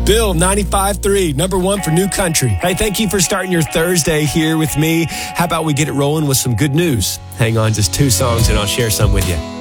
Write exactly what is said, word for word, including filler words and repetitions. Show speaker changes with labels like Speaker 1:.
Speaker 1: Bill, ninety-five three, number one for New Country. Hey, thank you for starting your Thursday here with me. How about we get it rolling with some good news? Hang on, just two songs and I'll share some with you.